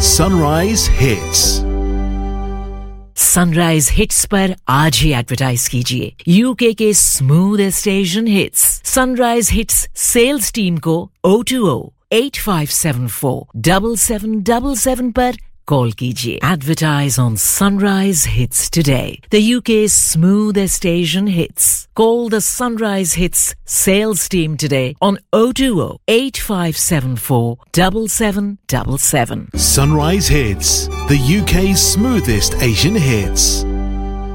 Sunrise Hits. Sunrise hits पर आज ही advertise कीजिए यूके के smoothest Asian hits sunrise hits sales team को 020-8574-7777 पर कॉल कीजिए advertise on sunrise hits today the UK's smoothest Asian hits call the Sunrise Hits sales team today on 020-8574-7777 Sunrise Hits, the UK's smoothest Asian hits.